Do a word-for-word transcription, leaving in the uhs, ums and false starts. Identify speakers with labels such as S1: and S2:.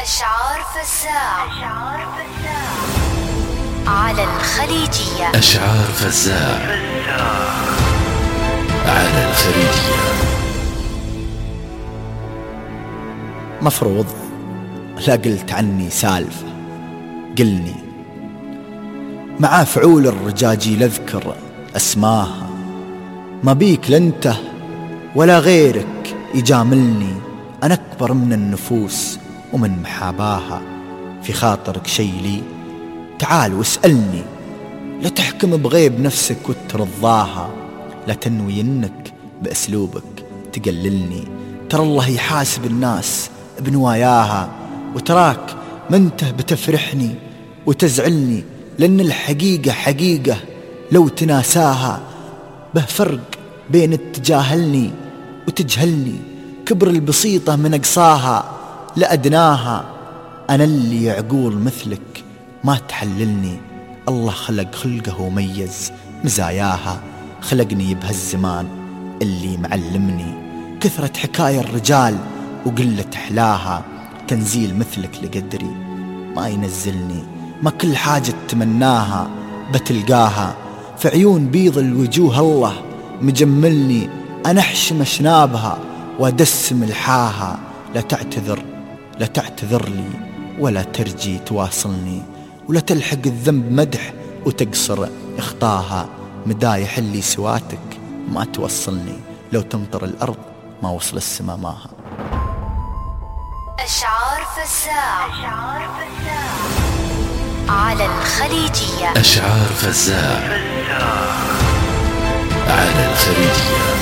S1: أشعار فزاع على الخليجية.
S2: أشعار فزاع على الخليجية.
S3: مفروض لا قلت عني سالفة قلني مع فعول الرجاجيل اذكر اسماها، ما بيك لنته ولا غيرك يجاملني، أنا أكبر من النفوس ومن محاباها. في خاطرك شي لي تعال واسألني، لا تحكم بغيب نفسك وترضاها، لا تنوي انك بأسلوبك تقللني، ترى الله يحاسب الناس بنواياها، وتراك منته بتفرحني وتزعلني، لأن الحقيقة حقيقة لو تناساها، به فرق بين تجاهلني وتجهلني، كبر البسيطة من أقصاها لأدناها، أنا اللي يعقول مثلك ما تحللني، الله خلق خلقه وميز مزاياها، خلقني بهالزمان اللي معلمني، كثرة حكاية الرجال وقلة أحلاها، تنزيل مثلك لقدري ما ينزلني، ما كل حاجة تمناها بتلقاها، في عيون بيض الوجوه الله مجملني، أنا أحشم أشنابها وأدس ملحاها، لا تعتذر لا تعتذر لي ولا ترجي تواصلني، ولا تلحق الذنب مدح وتقصر اخطاها، مدايح اللي سواتك ما توصلني، لو تمطر الأرض ما وصل السما ماها.
S1: أشعار فزاع على الخليجية.
S2: أشعار فزاع على الخليجية.